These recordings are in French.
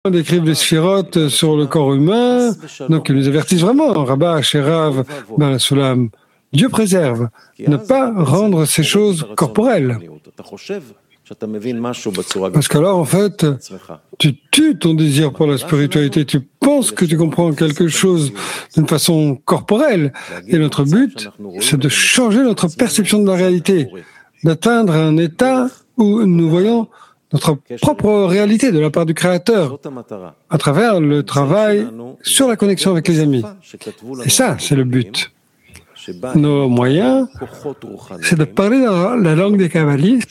décrivent les sphirotes sur le corps humain, donc ils nous avertissent vraiment, Rabbah, Sherav, Ben Sulam. Dieu préserve, ne pas rendre ces choses corporelles. Parce qu'alors, en fait, tu tues ton désir pour la spiritualité, tu penses que tu comprends quelque chose d'une façon corporelle. Et notre but, c'est de changer notre perception de la réalité, d'atteindre un état où nous voyons notre propre réalité de la part du Créateur, à travers le travail sur la connexion avec les amis. Et ça, c'est le but. Nos moyens, c'est de parler dans la langue des kabbalistes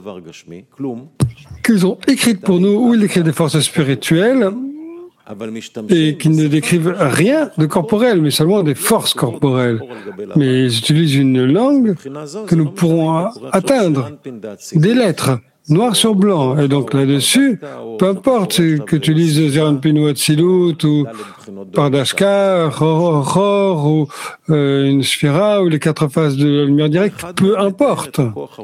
qu'ils ont écrite pour nous, où ils écrivent des forces spirituelles et qui ne décrivent rien de corporel, mais seulement des forces corporelles. Mais ils utilisent une langue que nous pourrons atteindre, des lettres, noir sur blanc. Et donc là-dessus, peu importe que tu lises Zeranpin ou Atzilut ou Pardashka, Chor ou une Sphira ou les 4 phases de la lumière directe, peu importe.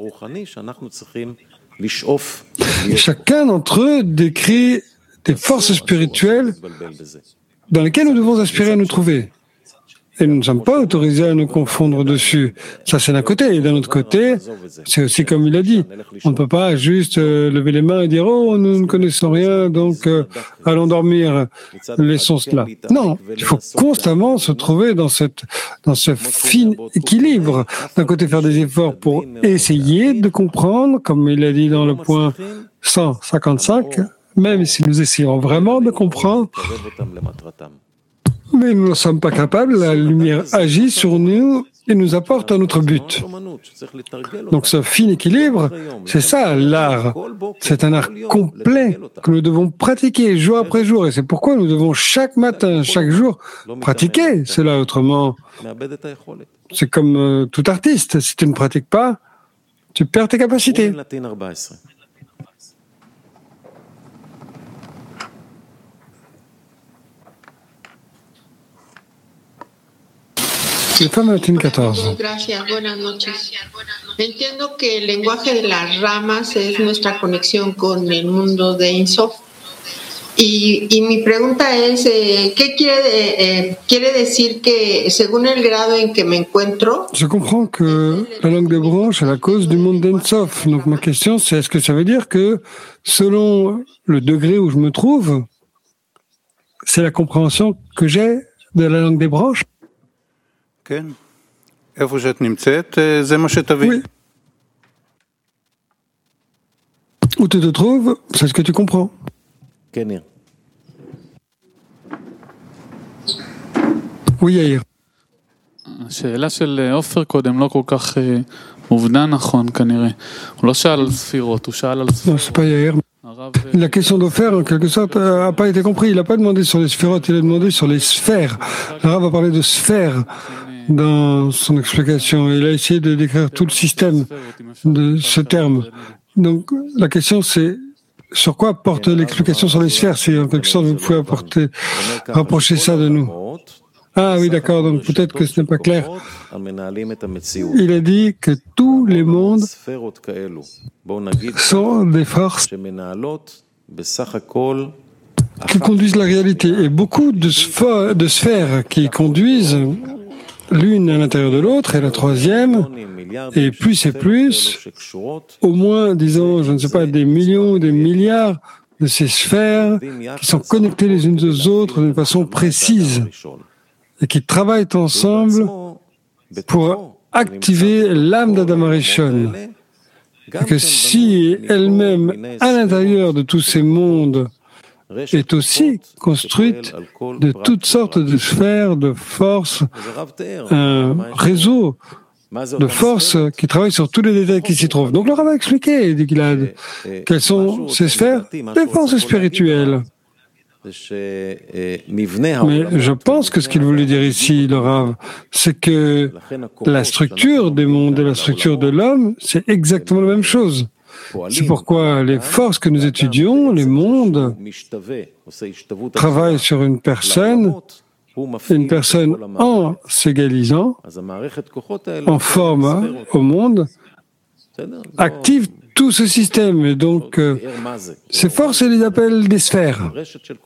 Chacun d'entre eux décrit des forces spirituelles dans lesquelles nous devons aspirer à nous trouver. Et nous ne sommes pas autorisés à nous confondre dessus. Ça, c'est d'un côté. Et d'un autre côté, c'est aussi comme il a dit. On ne peut pas juste lever les mains et dire « Oh, nous ne connaissons rien, donc allons dormir, laissons cela. » Non, il faut constamment se trouver dans ce fin équilibre. D'un côté, faire des efforts pour essayer de comprendre, comme il a dit dans le point 155, même si nous essayons vraiment de comprendre, mais nous ne sommes pas capables, la lumière agit sur nous et nous apporte à notre but. Donc ce fin équilibre, c'est ça l'art. C'est un art complet que nous devons pratiquer jour après jour. Et c'est pourquoi nous devons chaque matin, chaque jour, pratiquer cela. Autrement, c'est comme tout artiste. Si tu ne pratiques pas, tu perds tes capacités. Gracias, buenas noches. Entiendo que el lenguaje de las ramas es nuestra conexión con el mundo de Ein Sof. Y mi pregunta es, ¿qué quiere decir que según el grado en que me encuentro? Je comprends que la langue des branches est la cause du monde d'Ein Sof. Donc ma question, c'est est-ce que ça veut dire que selon le degré où je me trouve, c'est la compréhension que j'ai de la langue des branches? Oui. Où tu te trouves, c'est ce que tu comprends. Oui, Yair. השאלה של עופר קודם לא כל כך מובנה נכון כנראה. הוא לא שאל על ספירות, הוא שאל על ספירות. Non, c'est pas Yair. La question d'Ofer, en quelque sorte, n'a pas été comprise. Il n'a pas demandé sur les sphirotes, il a demandé sur les sphères. Le Rav a parlé de sphères dans son explication. Il a essayé de décrire tout le système de ce terme. Donc, la question, c'est sur quoi porte l'explication sur les sphères? Si, en quelque sorte, vous pouvez rapprocher ça de nous. Ah oui, d'accord, donc peut-être que ce n'est pas clair. Il a dit que tous les mondes sont des forces qui conduisent la réalité. Et beaucoup de sphères qui conduisent l'une à l'intérieur de l'autre, et la troisième, et plus, au moins, disons, je ne sais pas, des millions, des milliards de ces sphères qui sont connectées les unes aux autres d'une façon précise et qui travaillent ensemble pour activer l'âme d'Adam Arishon. Et que si elle-même, à l'intérieur de tous ces mondes, est aussi construite de toutes sortes de sphères, de forces, un réseau de forces qui travaillent sur tous les détails qui s'y trouvent. Donc le Rav a expliqué, dit Gilad, quelles sont ces sphères? Des forces spirituelles. Mais je pense que ce qu'il voulait dire ici, le Rav, c'est que la structure des mondes et la structure de l'homme, c'est exactement la même chose. C'est pourquoi les forces que nous étudions, les mondes, travaillent sur une personne en s'égalisant, en forme au monde, active tout ce système. Donc, ces forces, elles les appellent des sphères.